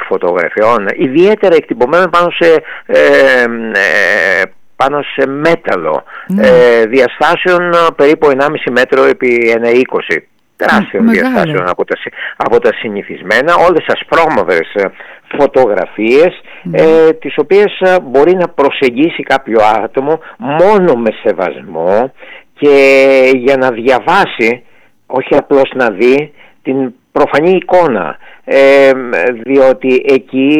φωτογραφιών, ιδιαίτερα εκτυπωμένων πάνω σε μέταλλο, διαστάσεων περίπου 1,5 μέτρο επί 1,20. Τεράστιων διαστάσεων από τα συνηθισμένα, όλες ασπρόμαυρες φωτογραφίες, τις οποίες μπορεί να προσεγγίσει κάποιο άτομο μόνο με σεβασμό και για να διαβάσει, όχι απλώς να δει, την προφανή εικόνα, διότι εκεί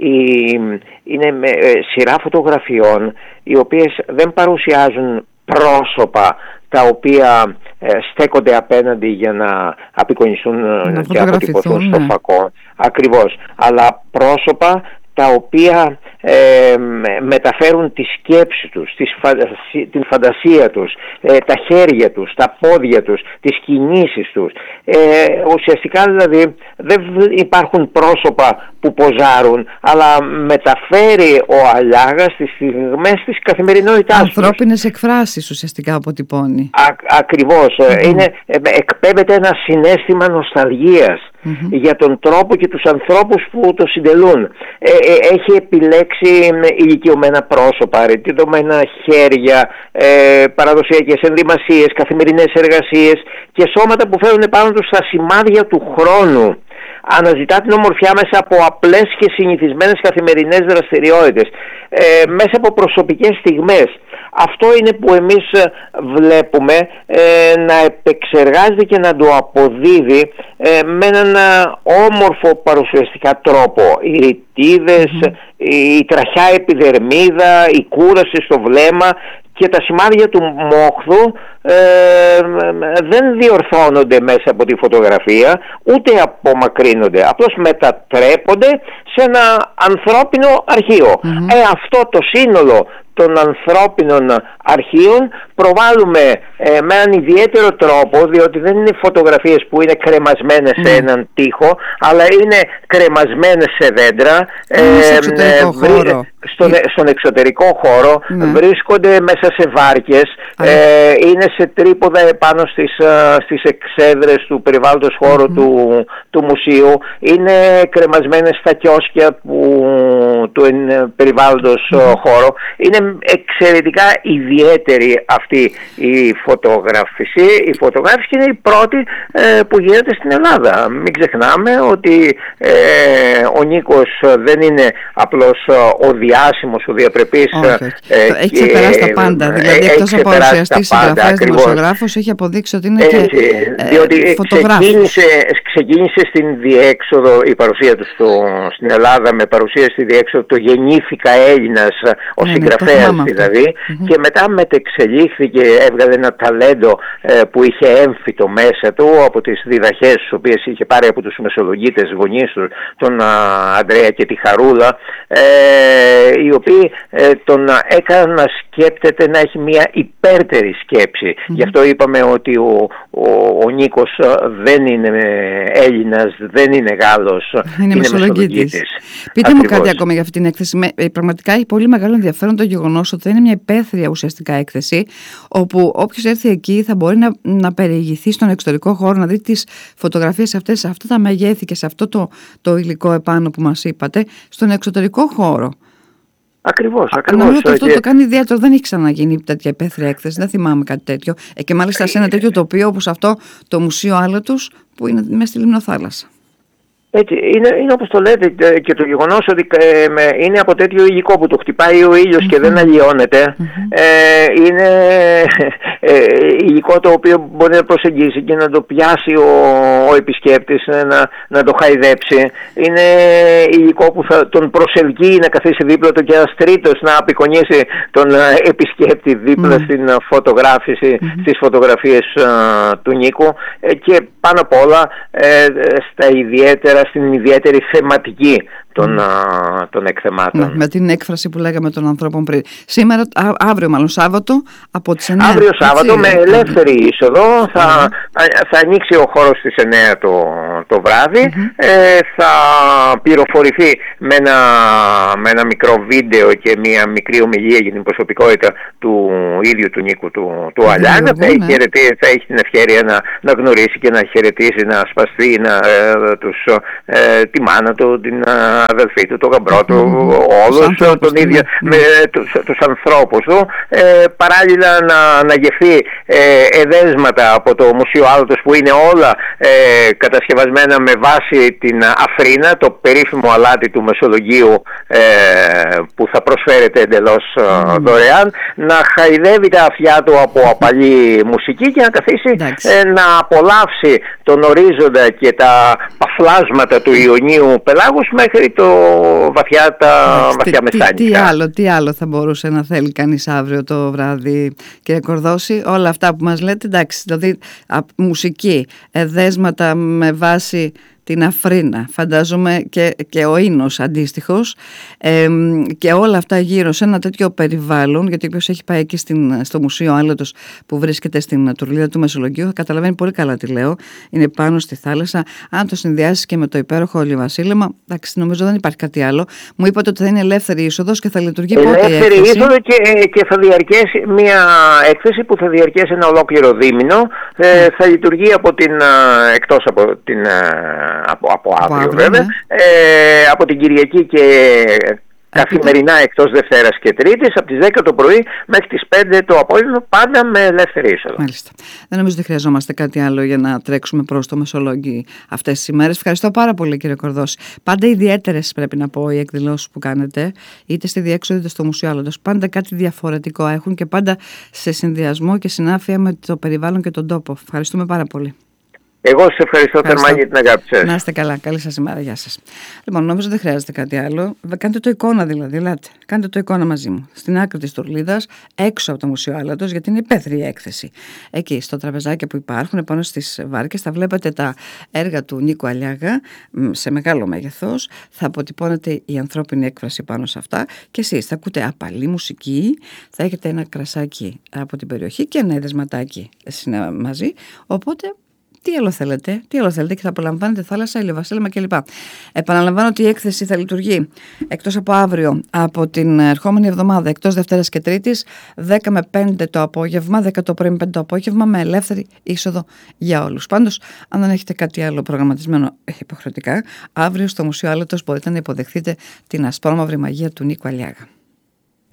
είναι σειρά φωτογραφιών οι οποίες δεν παρουσιάζουν πρόσωπα τα οποία στέκονται απέναντι για να απεικονιστούν και αποτυπωθούν στο φακό, ακριβώς, αλλά πρόσωπα τα οποία μεταφέρουν τη σκέψη τους, την φαντασία τους, τα χέρια τους, τα πόδια τους, τις κινήσεις τους. Ουσιαστικά δηλαδή δεν υπάρχουν πρόσωπα που ποζάρουν, αλλά μεταφέρει ο Αλιάγας τις στιγμές της καθημερινότητάς τους. Ανθρώπινες εκφράσεις ουσιαστικά αποτυπώνει. Ακριβώς. Εκπέμπεται ένα συναίσθημα νοσταλγίας για τον τρόπο και τους ανθρώπους που το συντελούν. Έχει επιλέξει ηλικιωμένα πρόσωπα, ρετιδωμένα χέρια, παραδοσιακές ενδυμασίες, καθημερινές εργασίες και σώματα που φέρουν πάνω τους τα σημάδια του χρόνου. Αναζητά την ομορφιά μέσα από απλές και συνηθισμένες καθημερινές δραστηριότητες, μέσα από προσωπικές στιγμές. Αυτό είναι που εμείς βλέπουμε να επεξεργάζεται και να το αποδίδει με έναν όμορφο παρουσιαστικά τρόπο. Οι ρητίδες, η τραχιά επιδερμίδα, η κούραση στο βλέμμα και τα σημάδια του μόχθου δεν διορθώνονται μέσα από τη φωτογραφία, ούτε απομακρύνονται, απλώς μετατρέπονται σε ένα ανθρώπινο αρχείο. Αυτό το σύνολο των ανθρώπινων αρχείων προβάλλουμε με έναν ιδιαίτερο τρόπο, διότι δεν είναι φωτογραφίες που είναι κρεμασμένες σε έναν τοίχο, αλλά είναι κρεμασμένες σε δέντρα, στον εξωτερικό χώρο, βρίσκονται μέσα σε βάρκες, είναι σε τρίποδα επάνω στις εξέδρες του περιβάλλοντος χώρου του μουσείου, είναι κρεμασμένες στα κιόσκια του περιβάλλοντος χώρο. Είναι εξαιρετικά ιδιαίτερη αυτή η φωτογράφηση. Η φωτογράφηση είναι η πρώτη που γίνεται στην Ελλάδα. Μην ξεχνάμε ότι ο Νίκος δεν είναι απλώς ο διάσημος, ο διαπρεπής. Έχει ξεπεράσει τα πάντα. Δηλαδή εκτός από παρουσιαστής, συγγραφέας, δημοσιογράφος, έχει αποδείξει ότι είναι και φωτογράφος. Ξεκίνησε στην διέξοδο η παρουσία του στην Ελλάδα, με παρουσία στη διέξοδο το «Γεννήθηκα Έλληνας», ο συγγραφέας δηλαδή, και μετά μετεξελίχθηκε, έβγαλε ένα ταλέντο που είχε έμφυτο μέσα του από τις διδαχές τις οποίες είχε πάρει από τους μεσολογγίτες γονείς του, τον Ανδρέα και τη Χαρούλα, οι οποίοι τον έκαναν να σκέπτεται, να έχει μια υπέρτερη σκέψη. Γι' αυτό είπαμε ότι ο Νίκος δεν είναι Έλληνας, δεν είναι Γάλλος, είναι μεσολογγίτης. Πείτε μου κάτι ακόμα για αυτή την έκθεση. Πραγματικά έχει πολύ μεγάλο ενδιαφέρον το γεγονός ότι θα είναι μια υπαίθρια ουσιαστικά έκθεση, όπου όποιος έρθει εκεί θα μπορεί να περιηγηθεί στον εξωτερικό χώρο, να δει τις φωτογραφίες αυτές, σε αυτά τα μεγέθη και σε αυτό το υλικό επάνω που μας είπατε, στον εξωτερικό χώρο. Ακριβώς. Νομίζω ότι αυτό το κάνει ιδιαίτερο. Δεν έχει ξαναγίνει τέτοια υπαίθρια έκθεση. Δεν θυμάμαι κάτι τέτοιο. Και μάλιστα σε ένα τέτοιο τοπίο όπως αυτό το Μουσείο Άλατος, που είναι μέσα στη Λιμνοθάλασσα. Έτσι, είναι όπως το λέτε, και το γεγονός ότι είναι από τέτοιο υλικό που το χτυπάει ο ήλιος και δεν αλλοιώνεται, είναι υλικό το οποίο μπορεί να προσεγγίσει και να το πιάσει ο επισκέπτης, να το χαϊδέψει. Είναι υλικό που θα τον προσελκύει να καθίσει δίπλα του και ένας τρίτος να απεικονίσει τον επισκέπτη δίπλα στην φωτογράφηση, στις φωτογραφίες του Νίκου, και πάνω απ' όλα στην ιδιαίτερη θεματική των εκθεμάτων. Με την έκφραση που λέγαμε των ανθρώπων πριν. Σήμερα, αύριο μάλλον Σάββατο, από τις 9. Αύριο Σάββατο με ελεύθερη είσοδο θα ανοίξει ο χώρος στις 9 το βράδυ. Θα πληροφορηθεί με ένα μικρό βίντεο και μια μικρή ομιλία για την προσωπικότητα του ίδιου του Νίκου του Αλιάγα. Θα έχει την ευκαιρία να γνωρίσει και να χαιρετήσει, να σπαστεί τη μάνα του, την αδελφή του, τον γαμπρό του, όλους, τον ίδιο, τους ανθρώπους του, παράλληλα να αναγευθεί εδέσματα από το Μουσείο Άλατος, που είναι όλα κατασκευασμένα με βάση την αφρίνα, το περίφημο αλάτι του Μεσολογγίου, που θα προσφέρεται εντελώς δωρεάν, να χαϊδεύει τα αυτιά του από απαλή μουσική και να καθίσει να απολαύσει τον ορίζοντα και τα παφλάσματα του Ιωνίου πελάγους μέχρι το βαθιά μεσάνυχτα. Τι άλλο θα μπορούσε να θέλει κανείς αύριο το βράδυ, κύριε Κορδώση? Όλα αυτά που μας λέτε, εντάξει, δηλαδή μουσική, εδέσματα με βάση την αφρίνα, φαντάζομαι, και ο ίνος αντίστοιχος, και όλα αυτά γύρω σε ένα τέτοιο περιβάλλον, γιατί όποιος έχει πάει εκεί στο Μουσείο Άλατος που βρίσκεται στην τουρλίδα του Μεσολογγίου θα καταλαβαίνει πολύ καλά τι λέω. Είναι πάνω στη θάλασσα. Αν το συνδυάσεις και με το υπέροχο Ολιβασίλεμα, εντάξει, νομίζω δεν υπάρχει κάτι άλλο. Μου είπατε ότι θα είναι ελεύθερη είσοδος και θα λειτουργεί πότε η έκθεση? Ελεύθερη είσοδο και θα διαρκέσει μια έκθεση που θα διαρκέσει ένα ολόκληρο δίμηνο. Θα λειτουργεί εκτός από την από αύριο βέβαια, από την Κυριακή και καθημερινά εκτός Δευτέρας και Τρίτης, από τις 10 το πρωί μέχρι τις 5 το απόγευμα, πάντα με ελεύθερη είσοδο. Μάλιστα. Δεν νομίζω ότι χρειαζόμαστε κάτι άλλο για να τρέξουμε προς το Μεσολόγγι αυτές τις ημέρες. Ευχαριστώ πάρα πολύ, κύριε Κορδώση. Πάντα ιδιαίτερες, πρέπει να πω, οι εκδηλώσεις που κάνετε, είτε στη διέξοδο είτε στο Μουσείο Άλατος. Πάντα κάτι διαφορετικό έχουν και πάντα σε συνδυασμό και συνάφεια με το περιβάλλον και τον τόπο. Ευχαριστούμε πάρα πολύ. Εγώ σας ευχαριστώ θερμά για την αγάπη σας. Να είστε καλά. Καλή σας ημέρα. Γεια σας. Λοιπόν, νομίζω δεν χρειάζεται κάτι άλλο. Κάντε το εικόνα δηλαδή. Ελάτε. Κάντε το εικόνα μαζί μου. Στην άκρη της τουρλίδας, έξω από το Μουσείο Άλατος, γιατί είναι υπαίθρια έκθεση. Εκεί, στο τραπεζάκι που υπάρχουν, πάνω στις βάρκες, θα βλέπετε τα έργα του Νίκου Αλιάγα σε μεγάλο μέγεθος. Θα αποτυπώνεται η ανθρώπινη έκφραση πάνω σε αυτά. Και εσείς θα ακούτε απαλή μουσική, θα έχετε ένα κρασάκι από την περιοχή και ένα εδεσματάκι μαζί. Οπότε. Τι άλλο θέλετε και θα απολαμβάνετε θάλασσα, ηλιοβασίλεμα κλπ. Επαναλαμβάνω ότι η έκθεση θα λειτουργεί εκτός από αύριο, από την ερχόμενη εβδομάδα, εκτός Δευτέρας και Τρίτης, 10 με 5 το απόγευμα, 10 το πρωί με 5 το απόγευμα, με ελεύθερη είσοδο για όλους. Πάντως, αν δεν έχετε κάτι άλλο προγραμματισμένο υποχρεωτικά, αύριο στο Μουσείο Άλατος μπορείτε να υποδεχθείτε την ασπρόμαυρη μαγεία του Νίκου Αλιάγα.